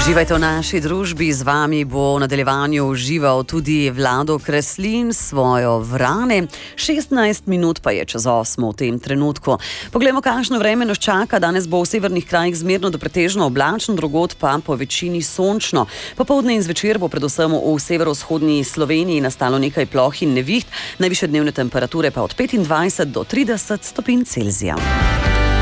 Uživajte v naši družbi, z vami bo v nadaljevanju užival tudi Vlado Kreslin s svojo Vrane. 16 minut pa je čez 8 v tem trenutku. Poglejmo, kakšno vreme nas čaka. Danes bo v severnih krajih zmerno do pretežno oblačno, drugod pa po večini sončno. Popoldne in zvečer bo predvsem v severovzhodni Sloveniji nastalo nekaj ploh in neviht, najvišje dnevne temperature pa od 25 do 30 stopinj Celzija.